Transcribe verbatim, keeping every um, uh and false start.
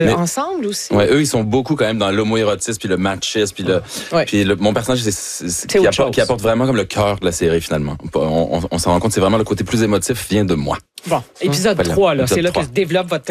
Mais, ensemble aussi. Ouais, eux, ils sont beaucoup quand même dans l'homoérotisme, puis le machisme, puis le, ouais. puis le, mon personnage, c'est, c'est, c'est qui, apporte, qui apporte vraiment comme le cœur de la série, finalement. On, on, on s'en rend compte, c'est vraiment le côté plus émotif vient de moi. Bon, épisode voilà. trois, là, épisode c'est là trois. que se développe votre